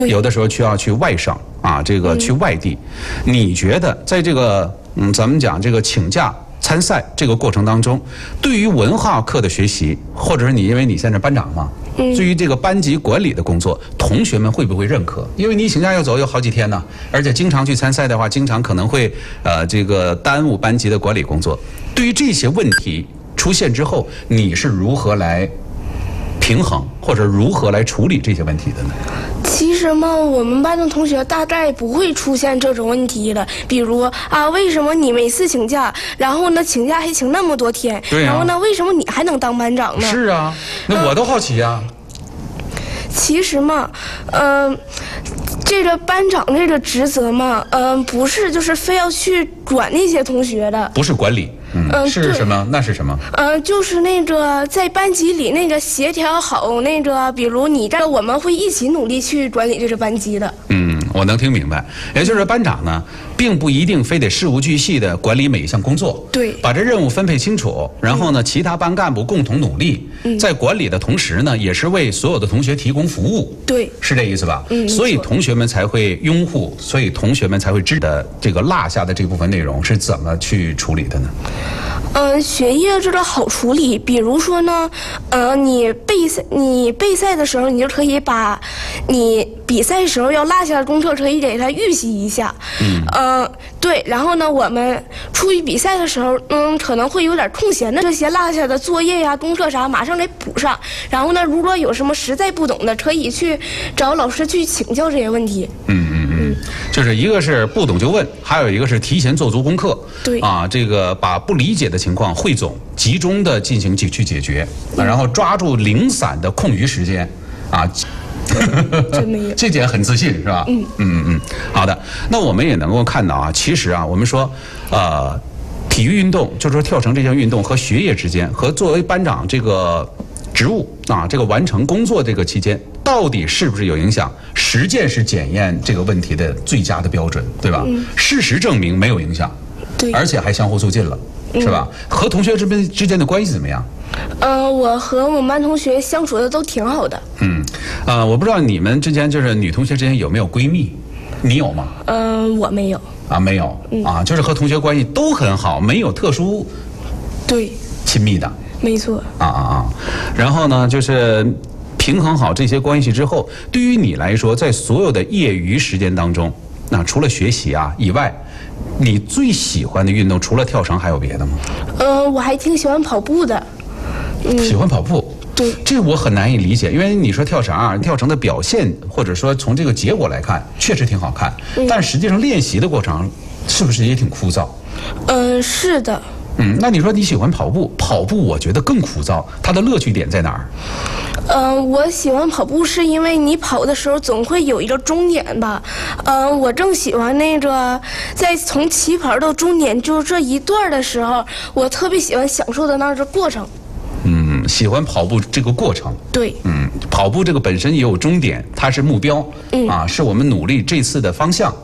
有的时候需要去外省啊，这个去外地。你觉得在这个咱们讲这个请假参赛这个过程当中，对于文化课的学习，或者是因为你现在班长嘛，对于这个班级管理的工作，同学们会不会认可？因为你请假要走有好几天呢，而且经常去参赛的话，经常可能会这个耽误班级的管理工作。对于这些问题出现之后，你是如何来平衡，或者如何来处理这些问题的呢？ 其实嘛，我们班的同学大概不会出现这种问题的。比如啊，为什么你每次请假，然后呢请假还请那么多天， 对啊， 然后呢为什么你还能当班长呢？ 是啊，那我都好奇呀。 其实嘛，这个班长这个职责嘛，不是就是非要去管那些同学的， 不是管理，是什么？那是什么？ 就是那个在班级里那个协调好那个，比如你这个，我们会一起努力去管理这个班级的。 我能听明白，也就是班长呢，并不一定非得事无巨细的管理每一项工作， 对， 把这任务分配清楚，然后呢，其他班干部共同努力，在管理的同时呢，也是为所有的同学提供服务， 对， 是这意思吧？所以同学们才会拥护，所以同学们才会知道这个落下的这部分内容是怎么去处理的呢？ 学业这个好处理，比如说呢，你备赛的时候，你就可以把你比赛时候要落下的功课可以给它预习一下。对，然后呢，我们出于比赛的时候，可能会有点空闲的这些落下的作业呀、功课啥，马上给补上。然后呢，如果有什么实在不懂的，可以去找老师去请教这些问题。 就是一个是不懂就问，还有一个是提前做足功课。 对啊，这个把不理解的情况汇总，集中的进行去解决，然后抓住零散的空余时间，啊。 真没有， 这点很自信是吧？好的，那我们也能够看到啊，其实啊，我们说，体育运动，就是说跳绳这项运动和学业之间，和作为班长这个职务啊，这个完成工作这个期间，到底是不是有影响？实践是检验这个问题的最佳的标准，对吧？事实证明没有影响， 对， 而且还相互促进了，是吧？和同学之间的关系怎么样？ 我和我们班同学相处的都挺好的。 我不知道你们之间就是女同学之间有没有闺蜜？你有吗？ 我没有。 啊，没有。就是和同学关系都很好，没有特殊对亲密的。 没错。 然后呢，就是平衡好这些关系之后，对于你来说，在所有的业余时间当中，那除了学习啊以外，你最喜欢的运动除了跳绳还有别的吗？ 我还挺喜欢跑步的。 喜欢跑步。 对， 这我很难以理解，因为你说跳绳的表现，或者说从这个结果来看，确实挺好看，但实际上练习的过程是不是也挺枯燥？ 是的。 那你说你喜欢跑步，我觉得更枯燥，它的乐趣点在哪儿？ 我喜欢跑步是因为你跑的时候总会有一个终点吧。我正喜欢那个在从起跑到终点就这一段的时候，我特别喜欢享受的那个过程。 喜欢跑步这个过程。 对。 跑步这个本身也有终点，它是目标。是我们努力这次的方向。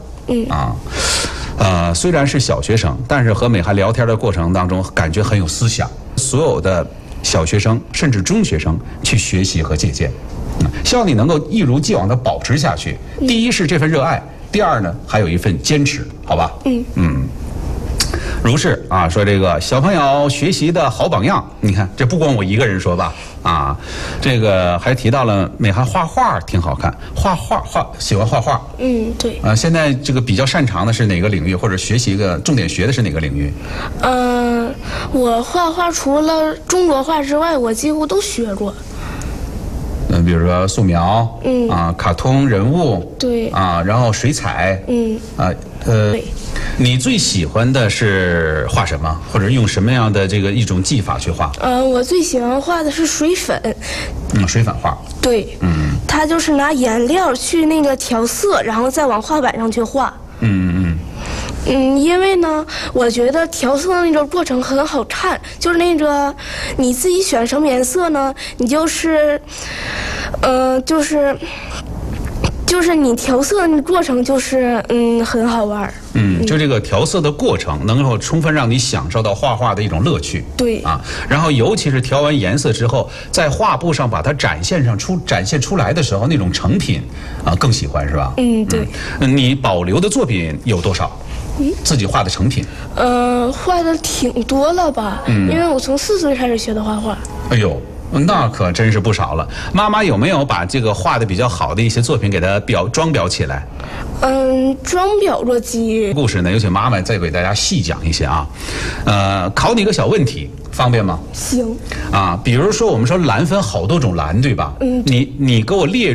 虽然是小学生，但是和美涵聊天的过程当中，感觉很有思想。所有的小学生甚至中学生去学习和借鉴，希望你能够一如既往的保持下去。第一是这份热爱，第二呢还有一份坚持，好吧？如是啊，说这个小朋友学习的好榜样，你看这不光我一个人说吧，这个还提到了美涵画画挺好看，喜欢画画。 对。 现在这个比较擅长的是哪个领域，或者学习一个重点学的是哪个领域？ 我画画除了中国画之外，我几乎都学过。 比如说素描，卡通人物， 对， 然后水彩， 对。 你最喜欢的是画什么，或者用什么样的这个一种技法去画？ 我最喜欢画的是水粉。 水粉画。 对。它就是拿颜料去那个调色，然后再往画板上去画。因为呢，我觉得调色的那个过程很好看，就是那个你自己选什么颜色呢，你就是就是你调色的过程就是很好玩儿。 就这个调色的过程能够充分让你享受到画画的一种乐趣。 对啊，然后尤其是调完颜色之后，在画布上把它展现出来的时候，那种成品啊更喜欢是吧？ 对。 你保留的作品有多少？自己画的成品？ 画的挺多了吧？因为我从4岁开始学的画画。 哎呦。那可真是不少了。妈妈有没有把这个画的比较好的一些作品给它装裱起来？ 装裱若鸡。 故事呢，有请妈妈再给大家细讲一些啊。考你一个小问题，方便吗？ 行。 啊，比如说我们说蓝分好多种蓝，对吧？你给我列